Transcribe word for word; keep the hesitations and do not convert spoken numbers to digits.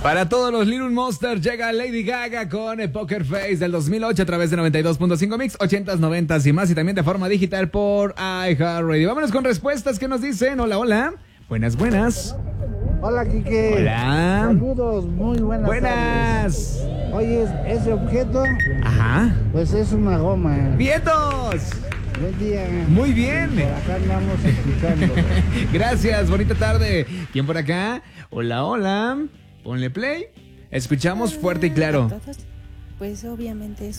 Para todos los Little Monsters llega Lady Gaga con el Poker Face del dos mil ocho a través de noventa y dos punto cinco Mix, ochentas, noventas y más, y también de forma digital por iHeartRadio. Vámonos con respuestas que nos dicen. Hola, hola. Buenas, buenas. Hola, Quique. Hola. Saludos, muy buenas Buenas. tardes. Oye, ese objeto, Ajá. pues es una goma. ¡Vientos! Buen día. Muy bien. Por acá andamos escuchando. Gracias, bonita tarde. ¿Quién por acá? Hola, hola. Ponle play. Escuchamos fuerte y claro. Pues obviamente es